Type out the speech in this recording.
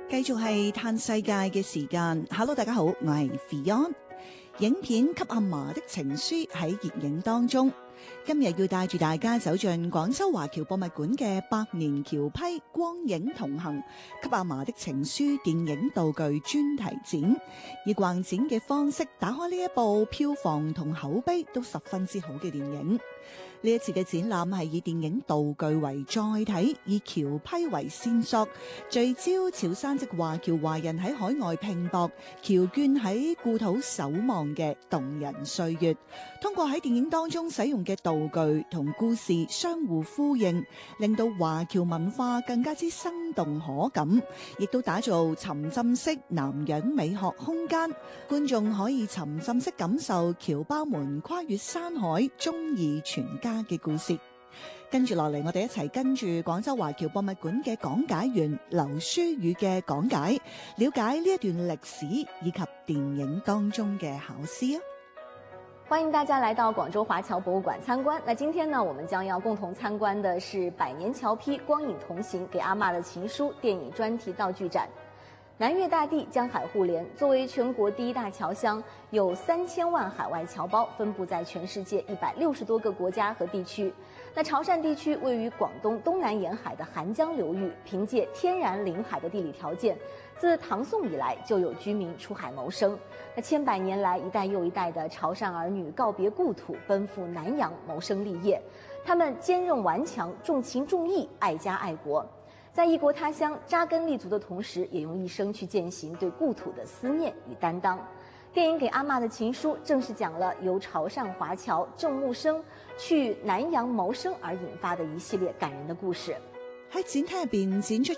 繼續係嘆世界嘅時間。Hello， 大家好，我係 Fion。影片《給阿嫲的情書》喺熱映當中，今日要帶住大家走進廣州華僑博物館嘅百年橋批光影同行《給阿嫲的情書》電影道具專題展，以逛展嘅方式打開呢一部票房同口碑都十分之好嘅電影。呢一次嘅展覽係以電影道具為載體，以僑批為線索，聚焦潮汕籍華僑華人喺海外拼搏、僑眷喺故土守望嘅動人歲月。通過喺電影當中使用嘅道具同故事相互呼應，令到華僑文化更加之生動可感，亦都打造沉浸式南洋美學空間，觀眾可以沉浸式感受僑胞們跨越山海、忠義全家嘅故事。跟住落嚟，我哋一齊跟住廣州華僑博物館嘅講解員劉書宇嘅講解，了解呢一段歷史以及電影當中嘅巧思啊！ 歡迎大家來到廣州華僑博物館參觀。那今天呢，我們將要共同參觀的是百年僑批光影同行給阿嬷的情書電影專題道具展。南越大地，江海互聯，作為全國第一大僑鄉，有3000萬海外僑胞分布在全世界160多個國家和地區。那潮汕地區位於廣東東南沿海的韓江流域，憑借天然臨海的地理條件，自唐宋以來就有居民出海謀生。那千百年來，一代又一代的潮汕兒女告別故土，奔赴南洋謀生立業。他們堅韌頑強，重情重義，愛家愛國。在異國他鄉扎根立足的同時，也用一生去踐行對故土的思念與擔當。電影《給阿嬷的情書》正是講了由潮汕華僑鄭木生去南洋謀生而引發的一系列感人的故事。 喺展廳入邊展出